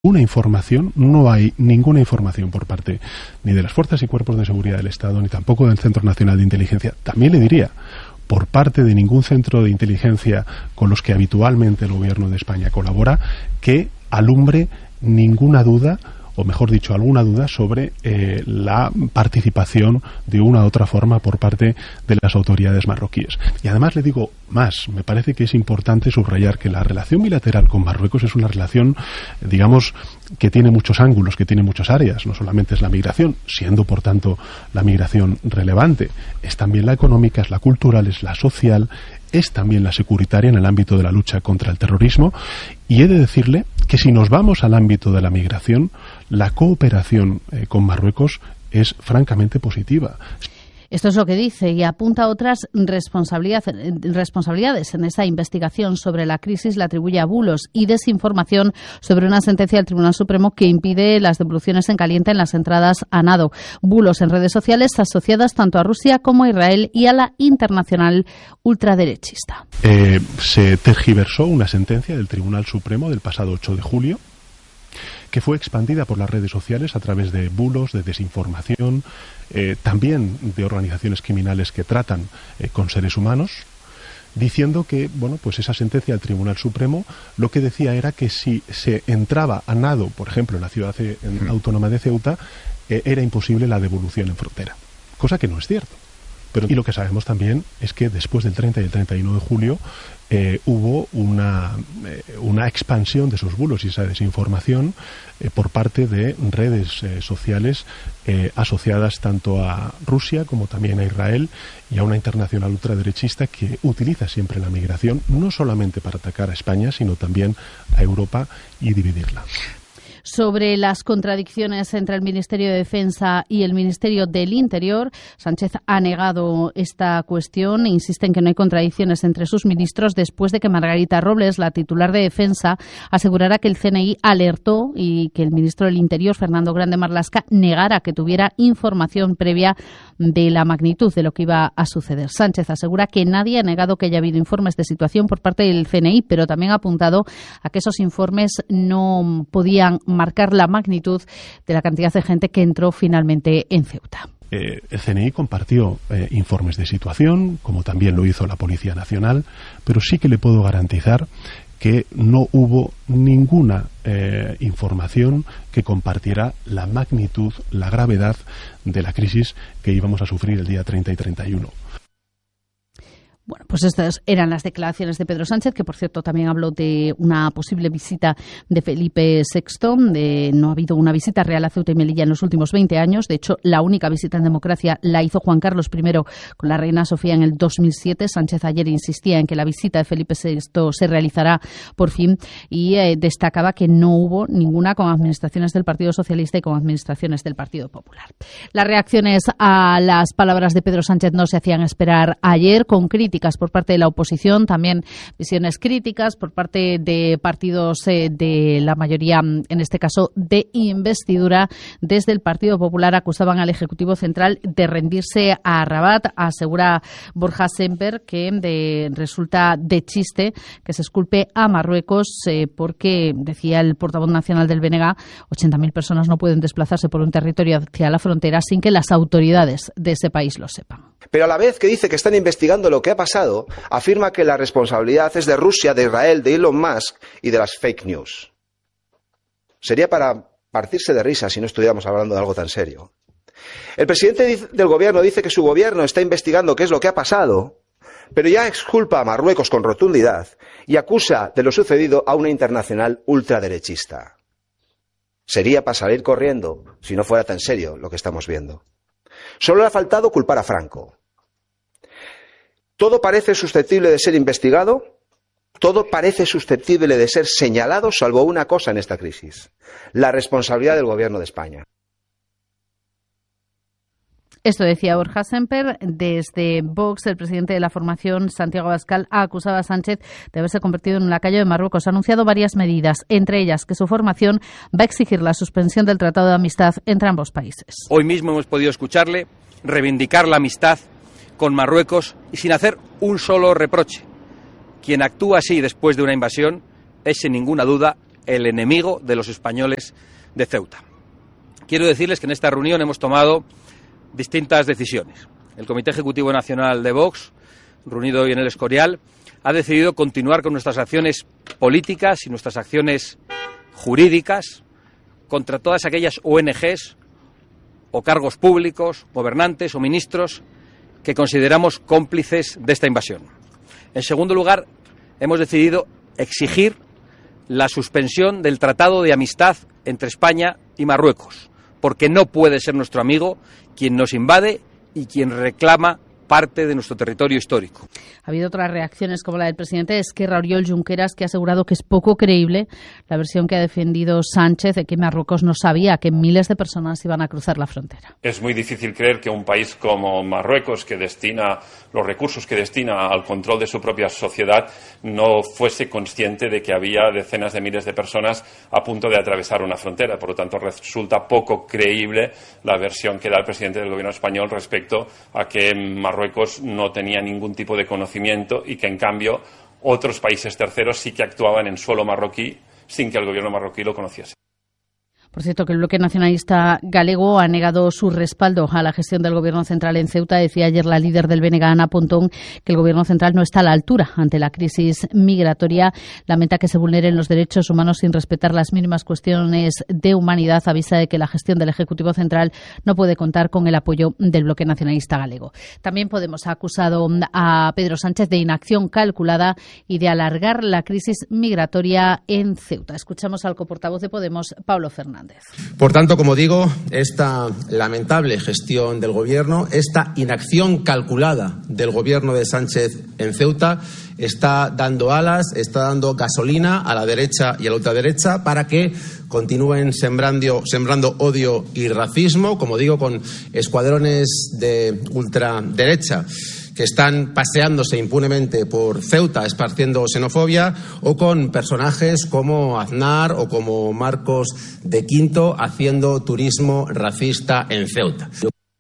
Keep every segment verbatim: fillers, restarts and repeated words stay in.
Una información, no hay ninguna información por parte ni de las fuerzas y cuerpos de seguridad del Estado, ni tampoco del Centro Nacional de Inteligencia. También le diría, por parte de ningún centro de inteligencia con los que habitualmente el Gobierno de España colabora, que alumbre ninguna duda, o mejor dicho, alguna duda sobre eh, la participación de una u otra forma por parte de las autoridades marroquíes. Y además le digo más, me parece que es importante subrayar que la relación bilateral con Marruecos es una relación, digamos, que tiene muchos ángulos, que tiene muchas áreas. No solamente es la migración, siendo por tanto la migración relevante, es también la económica, es la cultural, es la social, es también la securitaria en el ámbito de la lucha contra el terrorismo. Y he de decirle que si nos vamos al ámbito de la migración, la cooperación eh, con Marruecos es francamente positiva. Esto es lo que dice y apunta a otras responsabilidad, responsabilidades en esa investigación sobre la crisis. La atribuye a bulos y desinformación sobre una sentencia del Tribunal Supremo que impide las devoluciones en caliente en las entradas a nado. Bulos en redes sociales asociadas tanto a Rusia como a Israel y a la internacional ultraderechista. Eh, se tergiversó una sentencia del Tribunal Supremo del pasado ocho de julio, que fue expandida por las redes sociales a través de bulos, de desinformación, eh, también de organizaciones criminales que tratan eh, con seres humanos, diciendo que, bueno, pues esa sentencia del Tribunal Supremo lo que decía era que si se entraba a nado, por ejemplo, en la ciudad eh, en autónoma de Ceuta, eh, era imposible la devolución en frontera, cosa que no es cierto. Pero, y lo que sabemos también es que después del treinta y el treinta y uno de julio eh, hubo una, eh, una expansión de esos bulos y esa desinformación eh, por parte de redes eh, sociales eh, asociadas tanto a Rusia como también a Israel y a una internacional ultraderechista que utiliza siempre la migración no solamente para atacar a España, sino también a Europa y dividirla. Sobre las contradicciones entre el Ministerio de Defensa y el Ministerio del Interior, Sánchez ha negado esta cuestión e insiste en que no hay contradicciones entre sus ministros después de que Margarita Robles, la titular de Defensa, asegurara que el C N I alertó y que el ministro del Interior, Fernando Grande Marlaska, negara que tuviera información previa de la magnitud de lo que iba a suceder. Sánchez asegura que nadie ha negado que haya habido informes de situación por parte del C N I, pero también ha apuntado a que esos informes no podían marcar la magnitud de la cantidad de gente que entró finalmente en Ceuta. Eh, el C N I compartió eh, informes de situación, como también lo hizo la Policía Nacional, pero sí que le puedo garantizar que no hubo ninguna eh, información que compartiera la magnitud, la gravedad de la crisis que íbamos a sufrir el día treinta y treinta y uno. Bueno, pues estas eran las declaraciones de Pedro Sánchez, que por cierto también habló de una posible visita de Felipe sexto. De, no ha habido una visita real a Ceuta y Melilla en los últimos veinte años. De hecho, la única visita en democracia la hizo Juan Carlos primero con la reina Sofía en el dos mil siete. Sánchez ayer insistía en que la visita de Felipe sexto se realizará por fin y eh, destacaba que no hubo ninguna con administraciones del Partido Socialista y con administraciones del Partido Popular. Las reacciones a las palabras de Pedro Sánchez no se hacían esperar ayer, con críticas por parte de la oposición, también visiones críticas por parte de partidos eh, de la mayoría, en este caso de investidura. Desde el Partido Popular acusaban al Ejecutivo Central de rendirse a Rabat. Asegura Borja Semper que de, resulta de chiste que se esculpe a Marruecos eh, porque, decía el portavoz nacional del B N G, ochenta mil personas no pueden desplazarse por un territorio hacia la frontera sin que las autoridades de ese país lo sepan. Pero a la vez que dice que están investigando lo que ha pasado, afirma que la responsabilidad es de Rusia, de Israel, de Elon Musk y de las fake news. Sería para partirse de risa si no estuviéramos hablando de algo tan serio. El presidente del gobierno dice que su gobierno está investigando qué es lo que ha pasado, pero ya exculpa a Marruecos con rotundidad y acusa de lo sucedido a una internacional ultraderechista. Sería para salir corriendo si no fuera tan serio lo que estamos viendo. Solo le ha faltado culpar a Franco. Todo parece susceptible de ser investigado, todo parece susceptible de ser señalado, salvo una cosa en esta crisis: la responsabilidad del Gobierno de España. Esto decía Borja Semper. Desde Vox, el presidente de la formación, Santiago Abascal, ha acusado a Sánchez de haberse convertido en un lacayo de Marruecos. Ha anunciado varias medidas, entre ellas que su formación va a exigir la suspensión del Tratado de Amistad entre ambos países. Hoy mismo hemos podido escucharle reivindicar la amistad con Marruecos y sin hacer un solo reproche. Quien actúa así después de una invasión es, sin ninguna duda, el enemigo de los españoles de Ceuta. Quiero decirles que en esta reunión hemos tomado distintas decisiones. El Comité Ejecutivo Nacional de Vox, reunido hoy en el Escorial, ha decidido continuar con nuestras acciones políticas y nuestras acciones jurídicas contra todas aquellas O N Ges o cargos públicos, gobernantes o ministros que consideramos cómplices de esta invasión. En segundo lugar, hemos decidido exigir la suspensión del Tratado de Amistad entre España y Marruecos, porque no puede ser nuestro amigo quien nos invade y quien reclama parte de nuestro territorio histórico. Ha habido otras reacciones como la del presidente de Esquerra, Oriol Junqueras, que ha asegurado que es poco creíble la versión que ha defendido Sánchez de que Marruecos no sabía que miles de personas iban a cruzar la frontera. Es muy difícil creer que un país como Marruecos, que destina los recursos que destina al control de su propia sociedad, no fuese consciente de que había decenas de miles de personas a punto de atravesar una frontera. Por lo tanto, resulta poco creíble la versión que da el presidente del gobierno español respecto a que Marruecos Marruecos no tenía ningún tipo de conocimiento y que, en cambio, otros países terceros sí que actuaban en suelo marroquí sin que el gobierno marroquí lo conociese. Por cierto, que el bloque nacionalista galego ha negado su respaldo a la gestión del Gobierno central en Ceuta. Decía ayer la líder del B N G, Ana Pontón, que el Gobierno central no está a la altura ante la crisis migratoria. Lamenta que se vulneren los derechos humanos sin respetar las mínimas cuestiones de humanidad. Avisa de que la gestión del Ejecutivo Central no puede contar con el apoyo del bloque nacionalista galego. También Podemos ha acusado a Pedro Sánchez de inacción calculada y de alargar la crisis migratoria en Ceuta. Escuchamos al coportavoz de Podemos, Pablo Fernández. Por tanto, como digo, esta lamentable gestión del Gobierno, esta inacción calculada del Gobierno de Sánchez en Ceuta, está dando alas, está dando gasolina a la derecha y a la ultraderecha para que continúen sembrando, sembrando odio y racismo, como digo, con escuadrones de ultraderecha que están paseándose impunemente por Ceuta esparciendo xenofobia, o con personajes como Aznar o como Marcos de Quinto haciendo turismo racista en Ceuta.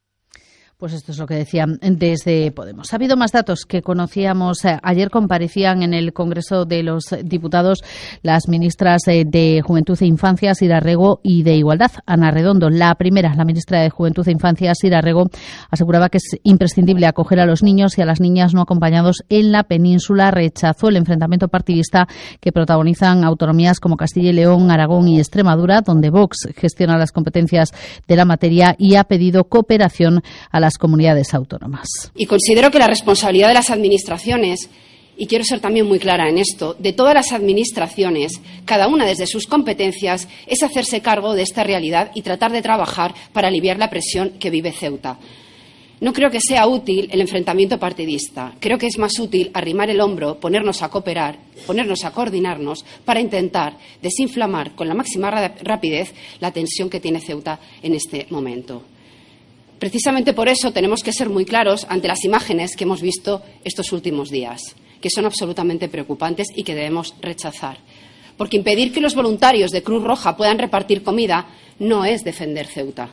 Pues esto es lo que decían desde Podemos. Ha habido más datos que conocíamos. Ayer comparecían en el Congreso de los Diputados las ministras de Juventud e Infancia, Sira Rego, y de Igualdad, Ana Redondo. La primera, la ministra de Juventud e Infancia, Sira Rego, aseguraba que es imprescindible acoger a los niños y a las niñas no acompañados en la península. Rechazó el enfrentamiento partidista que protagonizan autonomías como Castilla y León, Aragón y Extremadura, donde Vox gestiona las competencias de la materia, y ha pedido cooperación a la las comunidades autónomas. Y considero que la responsabilidad de las administraciones, y quiero ser también muy clara en esto, de todas las administraciones, cada una desde sus competencias, es hacerse cargo de esta realidad y tratar de trabajar para aliviar la presión que vive Ceuta. No creo que sea útil el enfrentamiento partidista. Creo que es más útil arrimar el hombro, ponernos a cooperar, ponernos a coordinarnos para intentar desinflamar con la máxima rapidez la tensión que tiene Ceuta en este momento. Precisamente por eso tenemos que ser muy claros ante las imágenes que hemos visto estos últimos días, que son absolutamente preocupantes y que debemos rechazar. Porque impedir que los voluntarios de Cruz Roja puedan repartir comida no es defender Ceuta.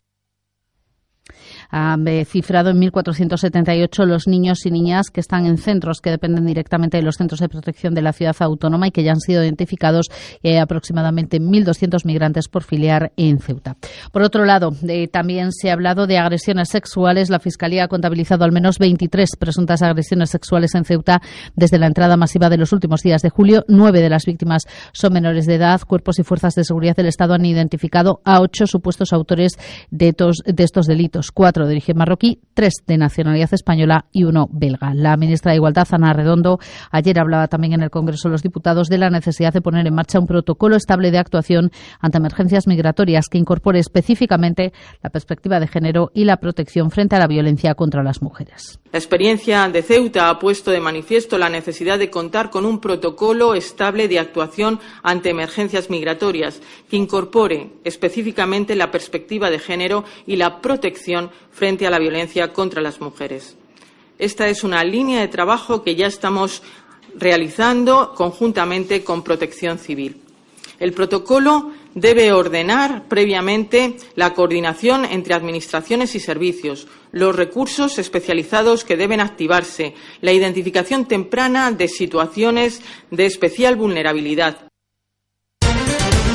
Ha cifrado en mil cuatrocientos setenta y ocho los niños y niñas que están en centros que dependen directamente de los centros de protección de la ciudad autónoma y que ya han sido identificados, y hay aproximadamente mil doscientos migrantes por filiar en Ceuta. Por otro lado, eh, también se ha hablado de agresiones sexuales. La Fiscalía ha contabilizado al menos veintitrés presuntas agresiones sexuales en Ceuta desde la entrada masiva de los últimos días de julio. Nueve de las víctimas son menores de edad. Cuerpos y fuerzas de seguridad del Estado han identificado a ocho supuestos autores de estos, de estos delitos. Cuatro de origen marroquí, tres de nacionalidad española y uno belga. La ministra de Igualdad, Ana Redondo, ayer hablaba también en el Congreso de los Diputados de la necesidad de poner en marcha un protocolo estable de actuación ante emergencias migratorias que incorpore específicamente la perspectiva de género y la protección frente a la violencia contra las mujeres. La experiencia de Ceuta ha puesto de manifiesto la necesidad de contar con un protocolo estable de actuación ante emergencias migratorias que incorpore específicamente la perspectiva de género y la protección frente a la violencia contra las mujeres. Esta es una línea de trabajo que ya estamos realizando conjuntamente con Protección Civil. El protocolo debe ordenar previamente la coordinación entre administraciones y servicios, los recursos especializados que deben activarse, la identificación temprana de situaciones de especial vulnerabilidad.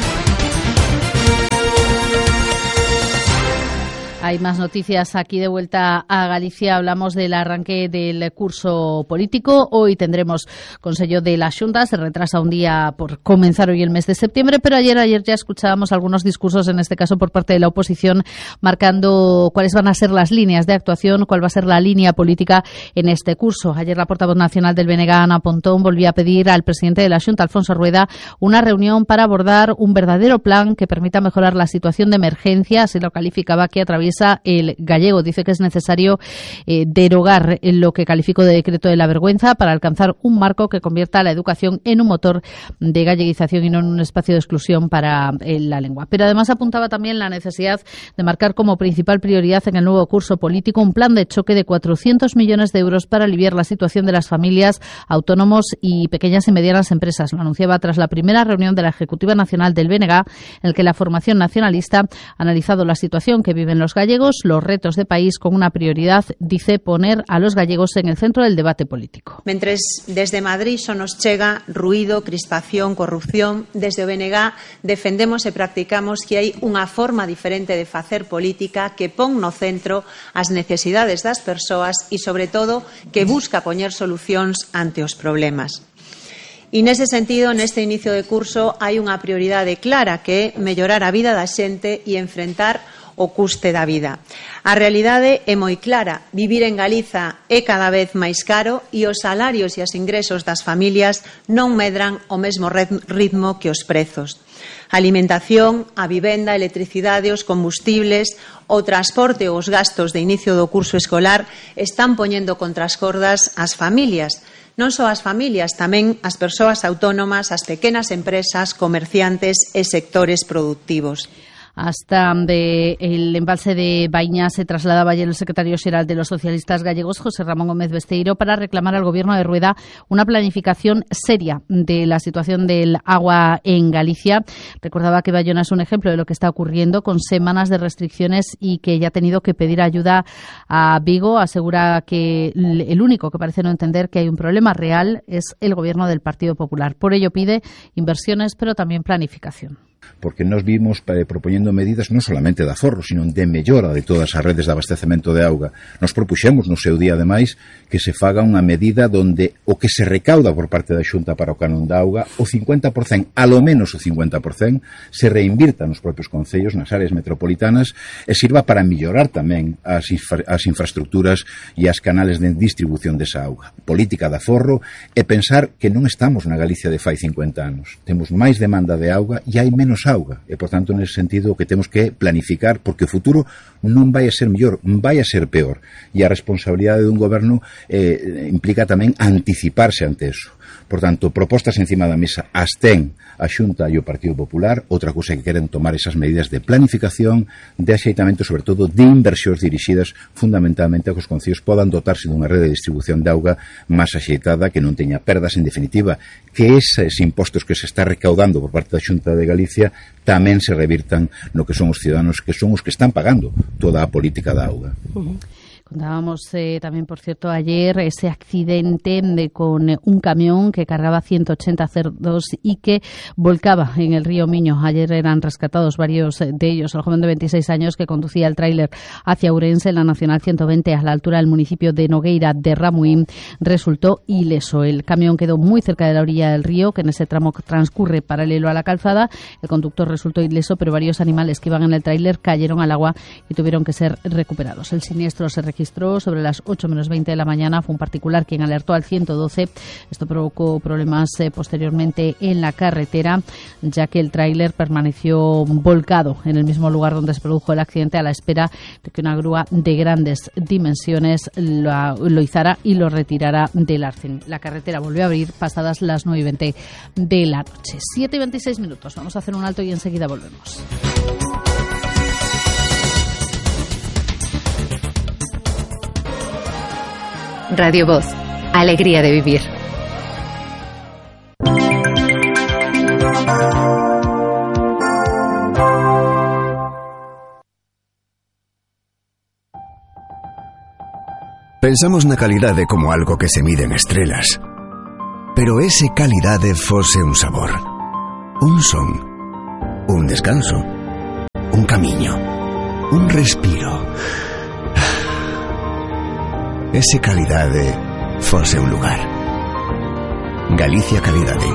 Hay más noticias aquí de vuelta a Galicia. Hablamos del arranque del curso político. Hoy tendremos Consello de la Xunta. Se retrasa un día por comenzar hoy el mes de septiembre, pero ayer ayer ya escuchábamos algunos discursos, en este caso por parte de la oposición, marcando cuáles van a ser las líneas de actuación, cuál va a ser la línea política en este curso. Ayer la portavoz nacional del B N G, Ana Pontón, volvía a pedir al presidente de la Xunta, Alfonso Rueda, una reunión para abordar un verdadero plan que permita mejorar la situación de emergencia, así lo calificaba, que atraviesa el gallego. Dice que es necesario eh, derogar lo que calificó de decreto de la vergüenza para alcanzar un marco que convierta a la educación en un motor de galleguización y no en un espacio de exclusión para eh, la lengua. Pero además apuntaba también la necesidad de marcar como principal prioridad en el nuevo curso político un plan de choque de cuatrocientos millones de euros para aliviar la situación de las familias, autónomos y pequeñas y medianas empresas. Lo anunciaba tras la primera reunión de la Ejecutiva Nacional del B N G, en el que la formación nacionalista ha analizado la situación que viven los gallegos, los retos de país, con una prioridad, dice, poner a los gallegos en el centro del debate político. Mentres desde Madrid só nos chega ruído, crispación, corrupción, desde o B N G defendemos e practicamos que hai unha forma diferente de facer política que pon no centro as necesidades das persoas e, sobre todo, que busca poñer solucións ante os problemas. E nese sentido, neste inicio de curso, hai unha prioridade clara, que é mellorar a vida da xente e enfrentar o custe da vida. A realidade é moi clara. Vivir en Galiza é cada vez máis caro e os salarios e os ingresos das familias non medran o mesmo ritmo que os prezos. A alimentación, a vivenda, a electricidade, os combustibles, o transporte ou os gastos de inicio do curso escolar están poñendo contra as cordas as familias. Non só as familias, tamén as persoas autónomas, as pequenas empresas, comerciantes e sectores productivos. Hasta de el embalse de Baña se trasladaba ayer el secretario xeral de los socialistas gallegos, José Ramón Gómez Besteiro, para reclamar al gobierno de Rueda una planificación seria de la situación del agua en Galicia. Recordaba que Bayona es un ejemplo de lo que está ocurriendo, con semanas de restricciones, y que ya ha tenido que pedir ayuda a Vigo. Asegura que el único que parece no entender que hay un problema real es el gobierno del Partido Popular. Por ello pide inversiones, pero también planificación. Porque nos vimos eh, propoñendo medidas non solamente de aforro, sino de mellora de todas as redes de abastecemento de auga. Nos propuxemos no seu día, ademais, que se faga unha medida donde o que se recauda por parte da Xunta para o canon da auga, o cincuenta por cento, alo menos o cincuenta por cento, se reinvirta nos propios concellos, nas áreas metropolitanas, e sirva para mellorar tamén as, infra as infraestructuras e as canales de distribución desa auga. Política de aforro e pensar que non estamos na Galicia de fai cincuenta anos. Temos máis demanda de auga e hai menos auga, e por tanto nese sentido o que temos que planificar, porque o futuro non vai a ser mellor, vai a ser peor, e a responsabilidade dun goberno eh, implica tamén anticiparse ante eso. Por tanto, propostas encima da mesa as ten a Xunta e o Partido Popular. Outra cousa que queren tomar esas medidas de planificación, de axeitamento, sobre todo de inversións dirixidas fundamentalmente a que os concellos podan dotarse dunha rede de distribución de auga máis axeitada, que non teña perdas, en definitiva, que eses impostos que se está recaudando por parte da Xunta de Galicia tamén se revirtan no que son os ciudadanos, que son os que están pagando toda a política da auga. Uh-huh. Contábamos eh, también, por cierto, ayer ese accidente de, con eh, un camión que cargaba ciento ochenta cerdos y que volcaba en el río Miño. Ayer eran rescatados varios de ellos. El joven de veintiséis años que conducía el tráiler hacia Ourense en la Nacional ciento veinte, a la altura del municipio de Nogueira de Ramuín, resultó ileso. El camión quedó muy cerca de la orilla del río, que en ese tramo transcurre paralelo a la calzada. El conductor resultó ileso, pero varios animales que iban en el tráiler cayeron al agua y tuvieron que ser recuperados. El siniestro se registró registró sobre las ocho menos veinte de la mañana. Fue un particular quien alertó al ciento doce. Esto provocó problemas eh, posteriormente en la carretera, ya que el tráiler permaneció volcado en el mismo lugar donde se produjo el accidente, a la espera de que una grúa de grandes dimensiones lo, lo izara y lo retirara del arcén. La carretera volvió a abrir pasadas las nueve y veinte de la noche. siete y veintiséis minutos. Vamos a hacer un alto y enseguida volvemos. Radio Voz, alegría de vivir. Pensamos na calidade como algo que se mide en estrelas. Pero ese calidade fose un sabor, un son, un descanso, un camiño. un respiro. Ese calidade fose un lugar. Galicia Calidade.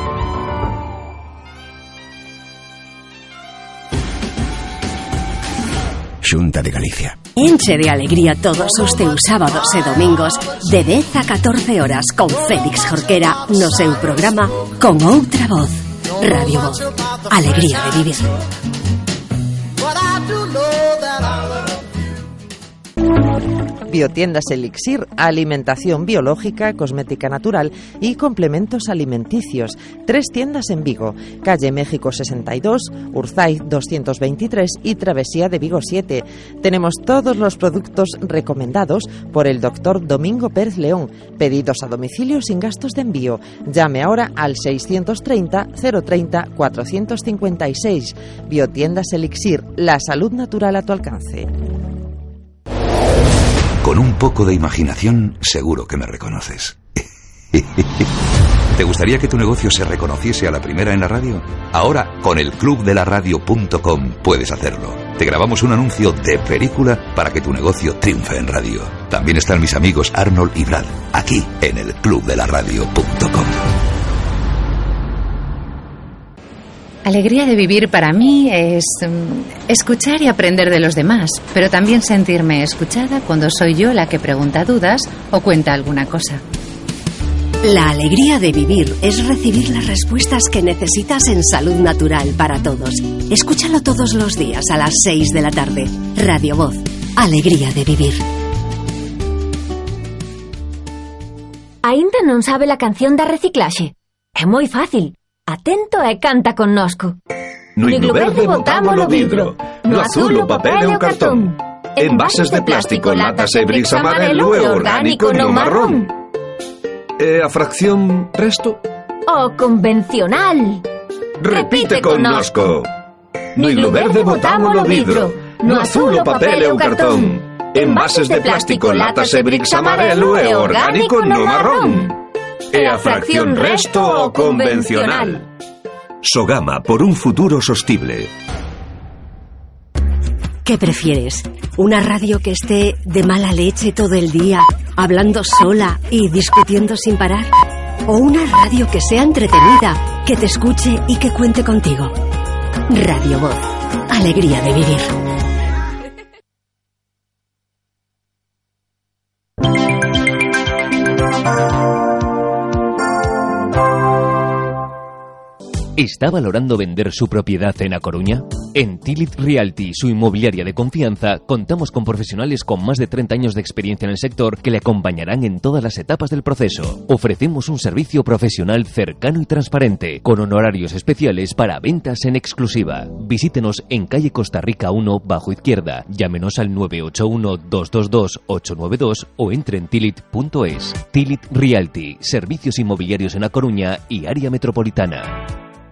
Xunta de Galicia. Enche de alegría todos os teus sábados e domingos de dez a catorce horas con Félix Jorquera no seu programa Con Outra Voz. Radio Voz. Alegría de vivir. Biotiendas Elixir, alimentación biológica, cosmética natural y complementos alimenticios. Tres tiendas en Vigo, calle México sesenta y dos, Urzaiz doscientos veintitrés y Travesía de Vigo siete. Tenemos todos los productos recomendados por el doctor Domingo Pérez León. Pedidos a domicilio sin gastos de envío. Llame ahora al seiscientos treinta, cero treinta, cuatrocientos cincuenta y seis. Biotiendas Elixir, la salud natural a tu alcance. Con un poco de imaginación, seguro que me reconoces. ¿Te gustaría que tu negocio se reconociese a la primera en la radio? Ahora, con el club de la radio punto com puedes hacerlo. Te grabamos un anuncio de película para que tu negocio triunfe en radio. También están mis amigos Arnold y Brad, aquí en el club de la radio punto com. Alegría de vivir para mí es um, escuchar y aprender de los demás, pero también sentirme escuchada cuando soy yo la que pregunta dudas o cuenta alguna cosa. La alegría de vivir es recibir las respuestas que necesitas en salud natural para todos. Escúchalo todos los días a las seis de la tarde. Radio Voz. Alegría de vivir. Aínda non sabe la canción da reciclaxe? É moi fácil. Atento e canta connosco. No iglo verde botámolo vidro, no azul o papel e o cartón. Envases de plástico, latas e bricks amarelo e orgánico no marrón. E a fracción resto? O convencional. Repite connosco. No iglo verde botámolo vidro, no azul o papel e o cartón. Envases de plástico, latas e bricks amarelo e orgánico no marrón. E a fracción resto o convencional. Sogama, por un futuro sostible. ¿Qué prefieres? ¿Una radio que esté de mala leche todo el día, hablando sola y discutiendo sin parar? ¿O una radio que sea entretenida, que te escuche y que cuente contigo? Radio Voz. Alegría de vivir. ¿Está valorando vender su propiedad en A Coruña? En Tilit Realty, su inmobiliaria de confianza, contamos con profesionales con más de treinta años de experiencia en el sector que le acompañarán en todas las etapas del proceso. Ofrecemos un servicio profesional cercano y transparente, con honorarios especiales para ventas en exclusiva. Visítenos en calle Costa Rica uno, bajo izquierda. Llámenos al nueve ocho uno, dos dos dos, ocho nueve dos o entre en tilit punto es. Tilit Realty, servicios inmobiliarios en A Coruña y área metropolitana.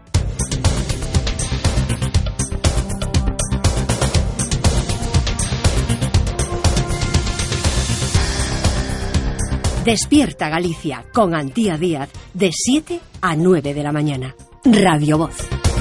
Despierta Galicia con Antía Díaz de siete a nueve de la mañana. Radio Voz.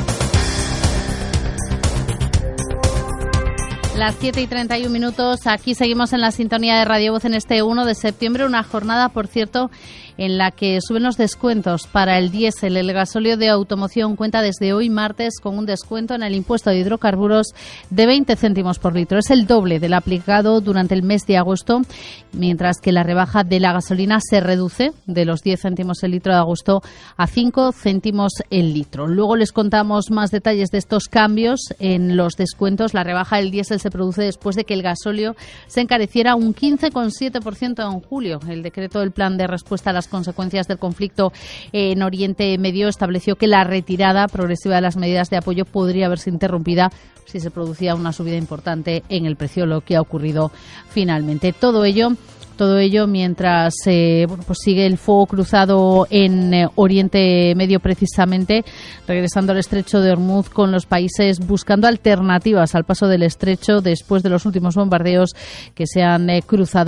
Las siete y treinta y un minutos, aquí seguimos en la sintonía de Radio Voz en este uno de septiembre, una jornada, por cierto, en la que suben los descuentos para el diésel. El gasóleo de automoción cuenta desde hoy martes con un descuento en el impuesto de hidrocarburos de veinte céntimos por litro. Es el doble del aplicado durante el mes de agosto, mientras que la rebaja de la gasolina se reduce de los diez céntimos el litro de agosto a cinco céntimos el litro. Luego les contamos más detalles de estos cambios en los descuentos. La rebaja del diésel se produce después de que el gasóleo se encareciera un quince coma siete por ciento en julio. El decreto del Plan de Respuesta a las consecuencias del conflicto en Oriente Medio estableció que la retirada progresiva de las medidas de apoyo podría verse interrumpida si se producía una subida importante en el precio, lo que ha ocurrido finalmente. Todo ello Todo ello mientras eh, bueno, pues sigue el fuego cruzado en eh, Oriente Medio, precisamente, regresando al estrecho de Hormuz, con los países buscando alternativas al paso del estrecho después de los últimos bombardeos que se han eh, cruzado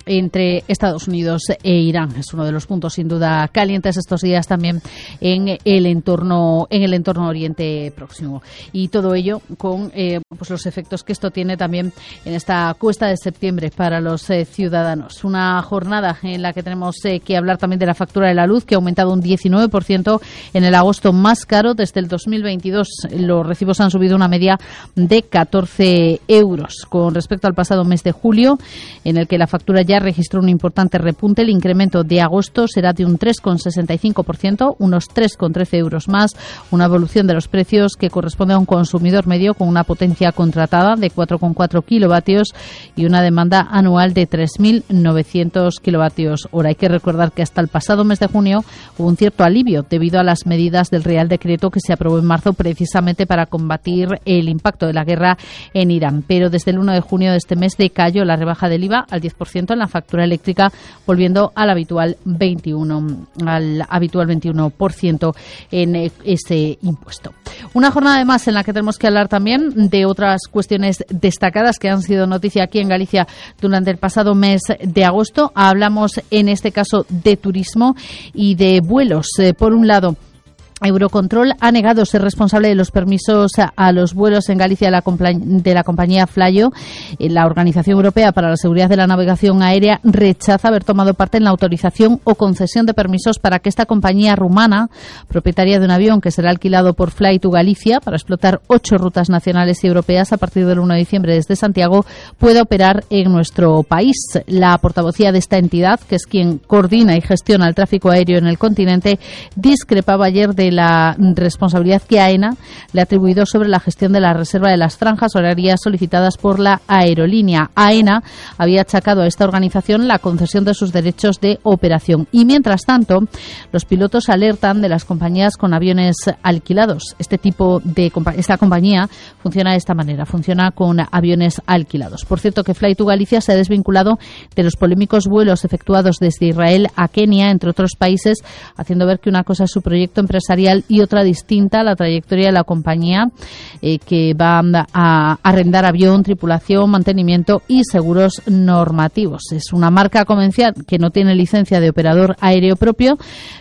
entre Estados Unidos e Irán. Es uno de los puntos sin duda calientes estos días también en el entorno en el entorno Oriente Próximo. Y todo ello con eh, pues los efectos que esto tiene también en esta cuesta de septiembre para los eh, ciudadanos. Una jornada en la que tenemos eh, que hablar también de la factura de la luz, que ha aumentado un diecinueve por ciento en el agosto más caro desde el dos mil veintidós. Los recibos han subido una media de catorce euros. Con respecto al pasado mes de julio, en el que la factura ya registró un importante repunte, el incremento de agosto será de un tres coma sesenta y cinco por ciento, unos tres coma trece euros más, una evolución de los precios que corresponde a un consumidor medio con una potencia contratada de cuatro coma cuatro kilovatios y una demanda anual de tres mil novecientos kilovatios hora. Hay que recordar que hasta el pasado mes de junio hubo un cierto alivio debido a las medidas del Real Decreto que se aprobó en marzo precisamente para combatir el impacto de la guerra en Irán. Pero desde el uno de junio de este mes decayó la rebaja del I V A al diez por ciento en la factura eléctrica, volviendo al habitual veintiuno, al habitual veintiuno por ciento en ese impuesto. Una jornada además en la que tenemos que hablar también de otras cuestiones destacadas que han sido noticia aquí en Galicia durante el pasado mes de agosto. Hablamos en este caso de turismo y de vuelos. Eh, por un lado, Eurocontrol ha negado ser responsable de los permisos a los vuelos en Galicia de la, de la compañía Flayo. La Organización Europea para la Seguridad de la Navegación Aérea rechaza haber tomado parte en la autorización o concesión de permisos para que esta compañía rumana, propietaria de un avión que será alquilado por Fly to Galicia para explotar ocho rutas nacionales y europeas a partir del uno de diciembre desde Santiago, pueda operar en nuestro país. La portavocía de esta entidad, que es quien coordina y gestiona el tráfico aéreo en el continente, discrepaba ayer de la responsabilidad que AENA le ha atribuido sobre la gestión de la reserva de las franjas horarias solicitadas por la aerolínea. AENA había achacado a esta organización la concesión de sus derechos de operación y, mientras tanto, los pilotos alertan de las compañías con aviones alquilados. Este tipo de esta compañía funciona de esta manera, funciona con aviones alquilados. Por cierto, que Fly to Galicia se ha desvinculado de los polémicos vuelos efectuados desde Israel a Kenia, entre otros países, haciendo ver que una cosa es su proyecto empresarial y otra distinta, la trayectoria de la compañía, eh, que va a arrendar avión, tripulación, mantenimiento y seguros normativos. Es una marca comercial que no tiene licencia de operador aéreo propio,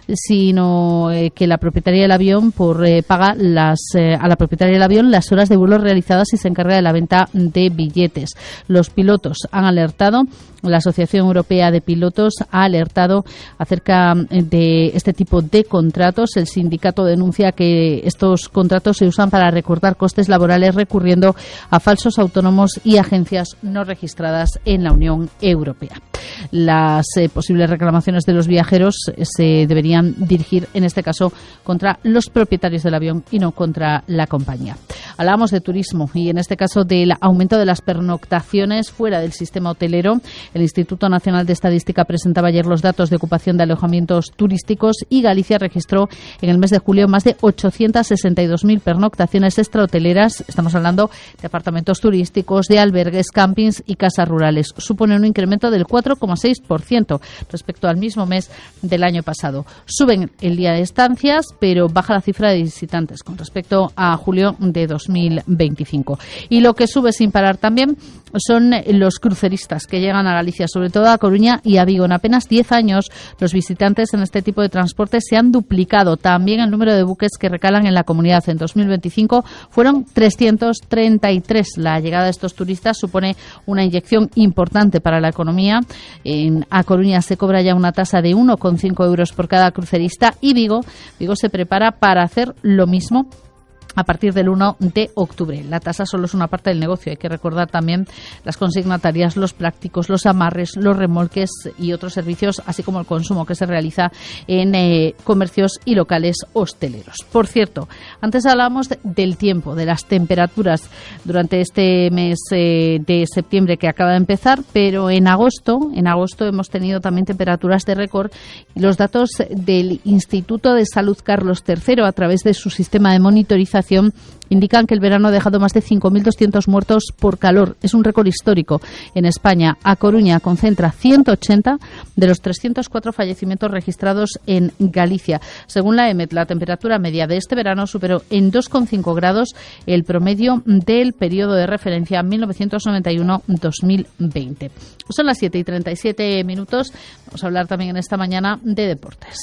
sino eh, que la propietaria del avión por eh, paga las, eh, a la propietaria del avión las horas de vuelo realizadas y se encarga de la venta de billetes. Los pilotos han alertado, la Asociación Europea de Pilotos ha alertado acerca de este tipo de contratos. El sindicato denuncia que estos contratos se usan para recortar costes laborales recurriendo a falsos autónomos y agencias no registradas en la Unión Europea. Las eh, posibles reclamaciones de los viajeros eh, se deberían dirigir, en este caso, contra los propietarios del avión y no contra la compañía. Hablamos de turismo y, en este caso, del aumento de las pernoctaciones fuera del sistema hotelero. El Instituto Nacional de Estadística presentaba ayer los datos de ocupación de alojamientos turísticos y Galicia registró en el mes de julio más de ochocientas sesenta y dos mil pernoctaciones extrahoteleras. Estamos hablando de apartamentos turísticos, de albergues, campings y casas rurales. Supone un incremento del cuatro coma seis por ciento respecto al mismo mes del año pasado. Suben el día de estancias, pero baja la cifra de visitantes con respecto a julio de dos mil veinticinco. Y lo que sube sin parar también son los cruceristas que llegan a Galicia, sobre todo a Coruña y a Vigo. En apenas diez años, los visitantes en este tipo de transporte se han duplicado. También el número de buques que recalan en la comunidad. En dos mil veinticinco fueron trescientos treinta y tres. La llegada de estos turistas supone una inyección importante para la economía. En A Coruña se cobra ya una tasa de uno coma cinco euros por cada crucerista y Vigo, Vigo se prepara para hacer lo mismo a partir del uno de octubre. La tasa solo es una parte del negocio. Hay que recordar también las consignatarias, los prácticos, los amarres, los remolques y otros servicios, así como el consumo que se realiza en eh, comercios y locales hosteleros. Por cierto, antes hablábamos de, del tiempo, de las temperaturas durante este mes eh, de septiembre que acaba de empezar, pero en agosto, en agosto hemos tenido también temperaturas de récord y los datos del Instituto de Salud Carlos tercero a través de su sistema de monitorización Administración indican que el verano ha dejado más de cinco mil doscientos muertos por calor. Es un récord histórico en España. A Coruña concentra ciento ochenta de los trescientos cuatro fallecimientos registrados en Galicia. Según la EMET, la temperatura media de este verano superó en dos coma cinco grados el promedio del periodo de referencia mil novecientos noventa y uno a dos mil veinte. Son las siete y treinta y siete minutos. Vamos a hablar también en esta mañana de deportes.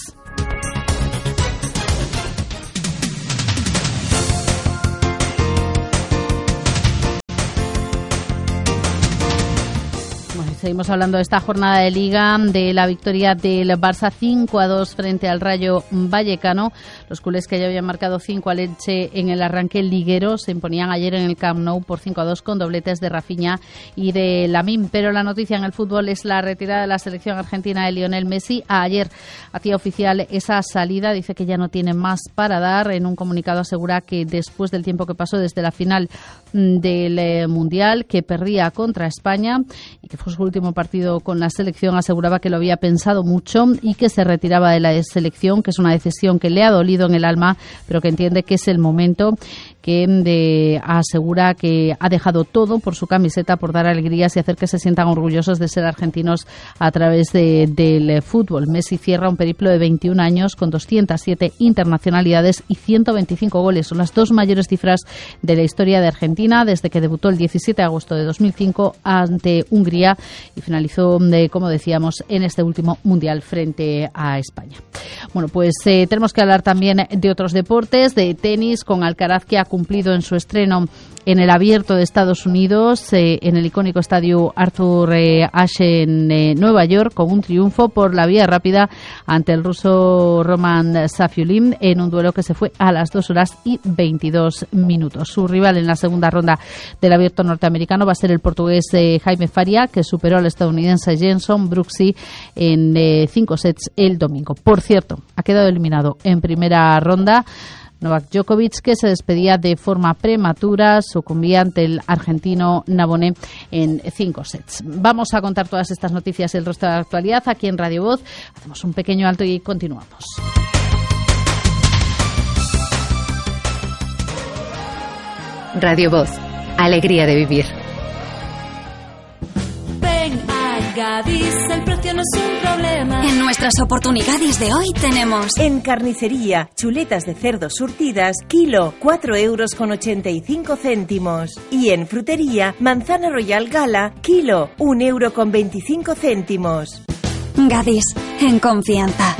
Seguimos hablando de esta jornada de Liga, de la victoria del Barça cinco a dos frente al Rayo Vallecano. Los culés, que ya habían marcado cinco al Elche en el arranque liguero, se imponían ayer en el Camp Nou por cinco a dos con dobletes de Rafinha y de Lamine. Pero la noticia en el fútbol es la retirada de la selección argentina de Lionel Messi. Ayer hacía oficial esa salida, dice que ya no tiene más para dar. En un comunicado asegura que después del tiempo que pasó desde la final del Mundial, que perdía contra España y que fue su último partido con la selección, aseguraba que lo había pensado mucho y que se retiraba de la selección, que es una decisión que le ha dolido en el alma, pero que entiende que es el momento, que de, asegura que ha dejado todo por su camiseta, por dar alegrías y hacer que se sientan orgullosos de ser argentinos a través de, del fútbol. Messi cierra un periplo de veintiún años con doscientas siete internacionalidades y ciento veinticinco goles. Son las dos mayores cifras de la historia de Argentina desde que debutó el diecisiete de agosto de dos mil cinco ante Hungría y finalizó, de, como decíamos, en este último Mundial frente a España. Bueno, pues eh, tenemos que hablar también de otros deportes, de tenis, con Alcaraz, que ha cumplido en su estreno en el Abierto de Estados Unidos, eh, en el icónico estadio Arthur eh, Ashe en eh, Nueva York, con un triunfo por la vía rápida ante el ruso Roman Safiullin en un duelo que se fue a las dos horas y veintidós minutos. Su rival en la segunda ronda del Abierto norteamericano va a ser el portugués eh, Jaime Faria, que superó al estadounidense Jenson Brooksby en eh, cinco sets el domingo. Por cierto, ha quedado eliminado en primera ronda Novak Djokovic, que se despedía de forma prematura, sucumbía ante el argentino Nabonné en cinco sets. Vamos a contar todas estas noticias y el resto de la actualidad aquí en Radio Voz. Hacemos un pequeño alto y continuamos. Radio Voz, alegría de vivir. Ven a Gadis, el precio no es un problema. En nuestras oportunidades de hoy tenemos: en carnicería, chuletas de cerdo surtidas, kilo, cuatro euros con ochenta y cinco céntimos. Y en frutería, manzana royal gala, kilo, un euro con veinticinco céntimos. Gadis, en confianza.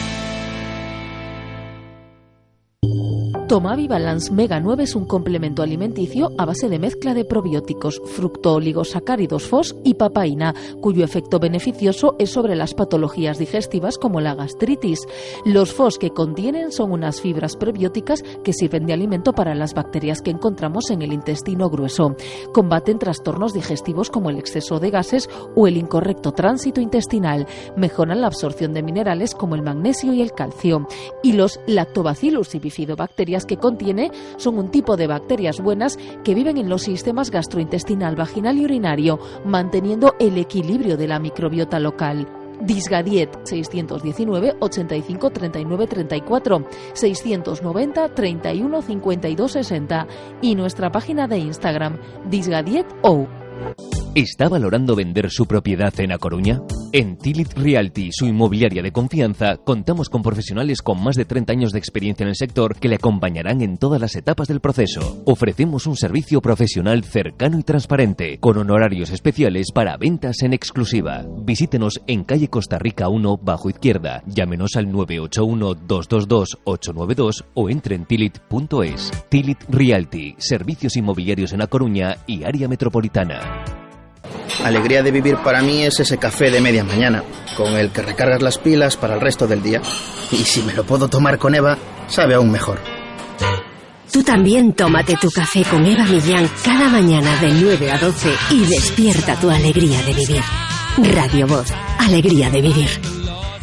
Tomavi Balance Mega nueve es un complemento alimenticio a base de mezcla de probióticos, fructooligosacáridos F O S y papaína, cuyo efecto beneficioso es sobre las patologías digestivas como la gastritis. Los F O S que contienen son unas fibras prebióticas que sirven de alimento para las bacterias que encontramos en el intestino grueso. Combaten trastornos digestivos como el exceso de gases o el incorrecto tránsito intestinal. Mejoran la absorción de minerales como el magnesio y el calcio. Y los Lactobacillus y bifidobacterias que contiene son un tipo de bacterias buenas que viven en los sistemas gastrointestinal, vaginal y urinario, manteniendo el equilibrio de la microbiota local. Disgadiet seiscientos diecinueve ochenta y cinco treinta y nueve treinta y cuatro, seiscientos noventa treinta y uno cincuenta y dos sesenta y nuestra página de Instagram disgadietou. ¿Está valorando vender su propiedad en A Coruña? En Tilit Realty, su inmobiliaria de confianza, contamos con profesionales con más de treinta años de experiencia en el sector que le acompañarán en todas las etapas del proceso. Ofrecemos un servicio profesional cercano y transparente, con honorarios especiales para ventas en exclusiva. Visítenos en calle Costa Rica uno, bajo izquierda. Llámenos al nueve ocho uno, dos dos dos, ocho nueve dos o entre en tilit punto es. Tilit Realty, servicios inmobiliarios en A Coruña y área metropolitana. Alegría de vivir para mí es ese café de media mañana, con el que recargas las pilas para el resto del día. Y si me lo puedo tomar con Eva, sabe aún mejor. Tú también tómate tu café con Eva Millán cada mañana de nueve a doce y despierta tu alegría de vivir. Radio Voz, alegría de vivir.